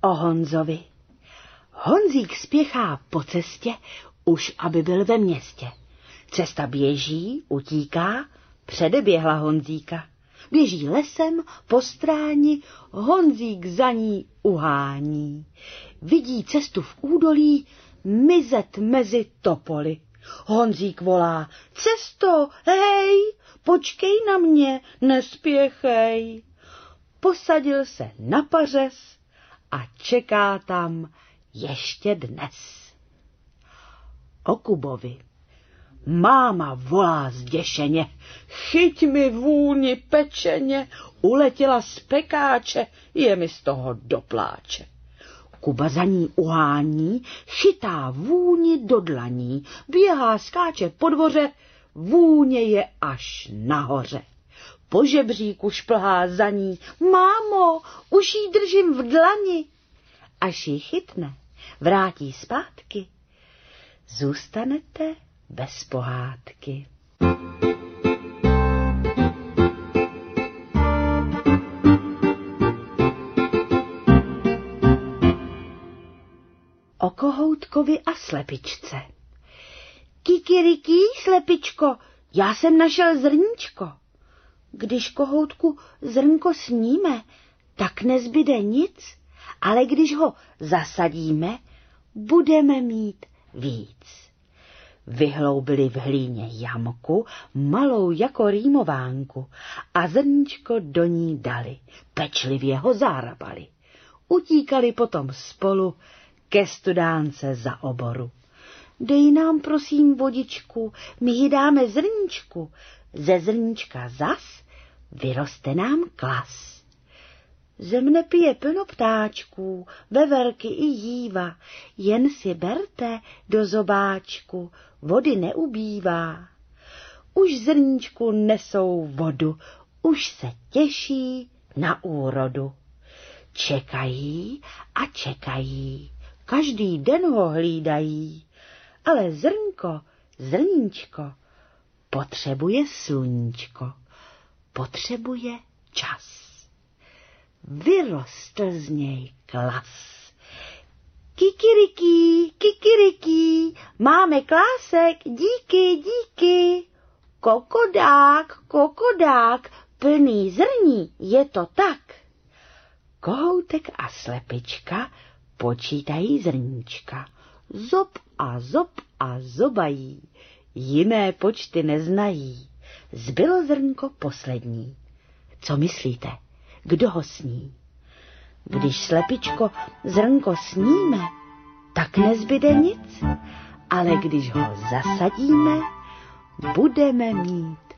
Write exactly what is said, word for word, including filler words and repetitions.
o Honzovi. Honzík spěchá po cestě, už aby byl ve městě. Cesta běží, utíká, předeběhla Honzíka. Běží lesem po stráni, Honzík za ní uhání. Vidí cestu v údolí mizet mezi topoly. Honzík volá: cesto, hej, počkej na mě, nespěchej. Posadil se na pařez a čeká tam ještě dnes. O Kubovi. Máma volá zděšeně: chyť mi vůni pečeně, uletěla z pekáče, je mi z toho do pláče. Kuba za ní uhání, chytá vůni do dlaní, běhá, skáče po dvoře, vůně je až nahoře. Po žebříku šplhá za ní: mámo, už jí držím v dlani. Až ji chytne, vrátí zpátky, zůstanete bez pohádky. O kohoutkovi a slepičce. Kikiriki, slepičko, já jsem našel zrníčko. Když kohoutku zrnko sníme, tak nezbyde nic, ale když ho zasadíme, budeme mít víc. Vyhloubili v hlíně jamku, malou jako rýmovánku, a zrníčko do ní dali, pečlivě ho zahrabali. Utíkali potom spolu ke studánce za oboru. Dej nám prosím vodičku, my jí dáme zrníčku, ze zrníčka zas vyroste nám klas. Zem nepije plno ptáčků, veverky i jíva, jen si berte do zobáčku, vody neubývá. Už zrníčku nesou vodu, už se těší na úrodu. Čekají a čekají, každý den ho hlídají, ale zrnko, zrníčko, potřebuje sluníčko, potřebuje čas. Vyrostl z něj klas. Kikiriki, kikiriki, máme klásek, díky, díky. Kokodák, kokodák, plný zrní, je to tak. Kohoutek a slepička počítají zrníčka. Zob a zob a zobají, jiné počty neznají. Zbylo zrnko poslední. Co myslíte? Kdo ho sní? Když slepičko zrnko sníme, tak nezbyde nic, ale když ho zasadíme, budeme mít